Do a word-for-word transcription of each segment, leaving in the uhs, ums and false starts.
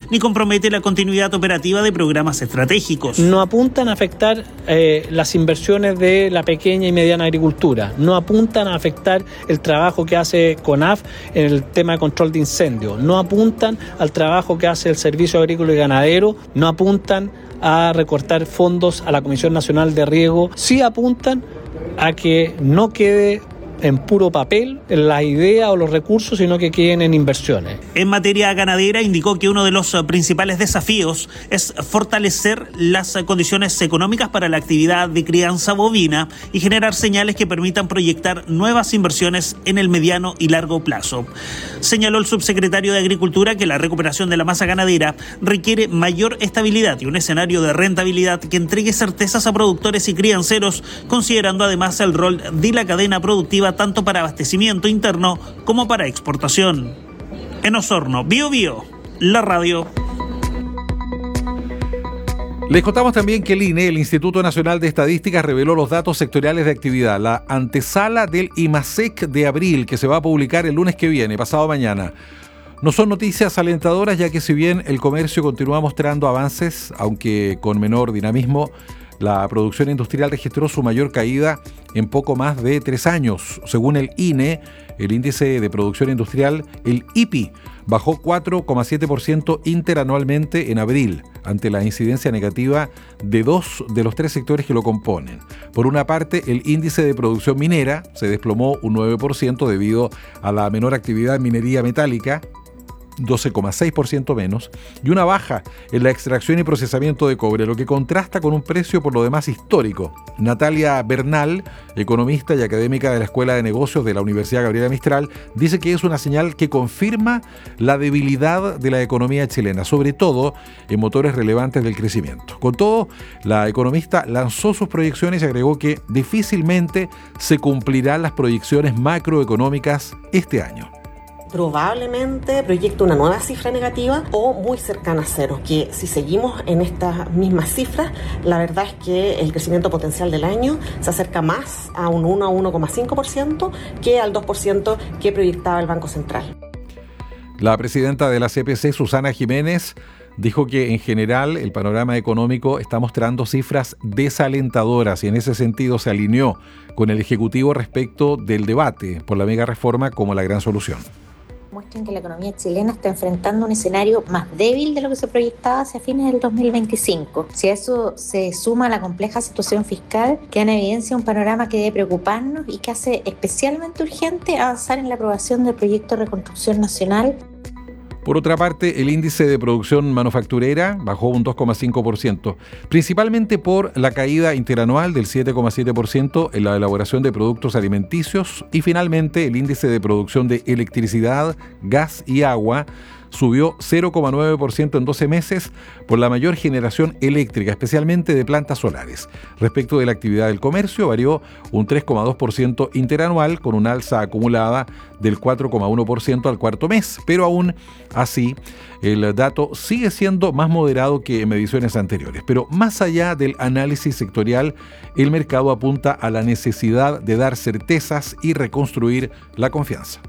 ni compromete la continuidad operativa de programas estratégicos. No apuntan a afectar eh, las inversiones de la pequeña y mediana agricultura, no apuntan a afectar el trabajo que hace CONAF en el tema de control de incendios, no apuntan al trabajo que hace el Servicio Agrícola y Ganadero, no apuntan a recortar fondos a la Comisión Nacional de Riego, sí apuntan a que no quede en puro papel las ideas o los recursos, sino que queden en inversiones. En materia ganadera, indicó que uno de los principales desafíos es fortalecer las condiciones económicas para la actividad de crianza bovina y generar señales que permitan proyectar nuevas inversiones en el mediano y largo plazo. Señaló el subsecretario de Agricultura que la recuperación de la masa ganadera requiere mayor estabilidad y un escenario de rentabilidad que entregue certezas a productores y crianceros, considerando además el rol de la cadena productiva tanto para abastecimiento interno como para exportación. En Osorno, Bio Bio, la radio. Les contamos también que el I N E, el Instituto Nacional de Estadísticas, reveló los datos sectoriales de actividad, la antesala del IMASEC de abril, que se va a publicar el lunes que viene, pasado mañana. No son noticias alentadoras, ya que si bien el comercio continúa mostrando avances, aunque con menor dinamismo, la producción industrial registró su mayor caída en poco más de tres años. Según el I N E, el índice de producción industrial, el I P I, bajó cuatro coma siete por ciento interanualmente en abril, ante la incidencia negativa de dos de los tres sectores que lo componen. Por una parte, el índice de producción minera se desplomó un nueve por ciento debido a la menor actividad en minería metálica, doce coma seis por ciento menos, y una baja en la extracción y procesamiento de cobre, lo que contrasta con un precio por lo demás histórico. Natalia Bernal, economista y académica de la Escuela de Negocios de la Universidad Gabriela Mistral, dice que es una señal que confirma la debilidad de la economía chilena, sobre todo en motores relevantes del crecimiento. Con todo, la economista lanzó sus proyecciones y agregó que difícilmente se cumplirán las proyecciones macroeconómicas este año. Probablemente proyecta una nueva cifra negativa o muy cercana a cero, que si seguimos en estas mismas cifras, la verdad es que el crecimiento potencial del año se acerca más a un uno a uno coma cinco por ciento que al dos por ciento que proyectaba el Banco Central. La presidenta de la C P C, Susana Jiménez, dijo que en general el panorama económico está mostrando cifras desalentadoras y en ese sentido se alineó con el Ejecutivo respecto del debate por la mega reforma como la gran solución. Muestran que la economía chilena está enfrentando un escenario más débil de lo que se proyectaba hacia fines del dos mil veinticinco. Si a eso se suma la compleja situación fiscal, queda en evidencia un panorama que debe preocuparnos y que hace especialmente urgente avanzar en la aprobación del proyecto de reconstrucción nacional. Por otra parte, el índice de producción manufacturera bajó un dos coma cinco por ciento, principalmente por la caída interanual del siete coma siete por ciento en la elaboración de productos alimenticios y finalmente el índice de producción de electricidad, gas y agua subió cero coma nueve por ciento en doce meses por la mayor generación eléctrica, especialmente de plantas solares. Respecto de la actividad del comercio, varió un tres coma dos por ciento interanual con una alza acumulada del cuatro coma uno por ciento al cuarto mes, pero aún así el dato sigue siendo más moderado que en mediciones anteriores. Pero más allá del análisis sectorial, el mercado apunta a la necesidad de dar certezas y reconstruir la confianza.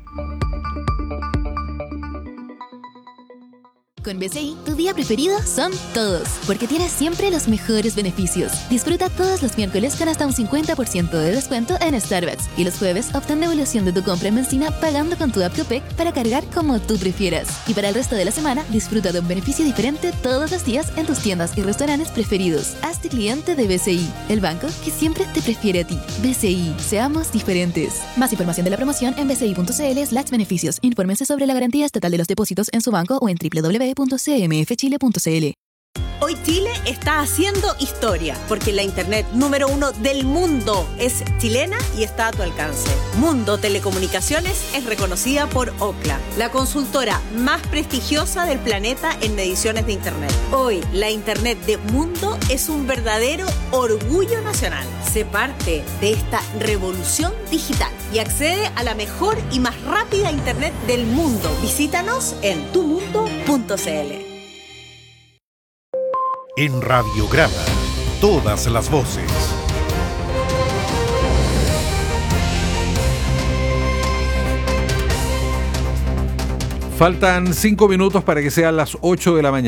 Con B C I, tu día preferido son todos, porque tienes siempre los mejores beneficios. Disfruta todos los miércoles con hasta un cincuenta por ciento de descuento en Starbucks y los jueves obtén devolución de tu compra en benzina pagando con tu app Copec para cargar como tú prefieras. Y para el resto de la semana, disfruta de un beneficio diferente todos los días en tus tiendas y restaurantes preferidos. Hazte cliente de B C I, el banco que siempre te prefiere a ti. B C I, seamos diferentes. Más información de la promoción en bci.cl slash beneficios. Infórmense sobre la garantía estatal de los depósitos en su banco o en doble u doble u doble u punto c m f chile punto c l. Hoy Chile está haciendo historia, porque la internet número uno del mundo es chilena y está a tu alcance. Mundo Telecomunicaciones es reconocida por Ookla, la consultora más prestigiosa del planeta en mediciones de internet. Hoy, la internet de Mundo es un verdadero orgullo nacional. Sé parte de esta revolución digital y accede a la mejor y más rápida internet del mundo. Visítanos en tu mundo punto c l. En Radiograma, todas las voces. Faltan cinco minutos para que sean las ocho de la mañana.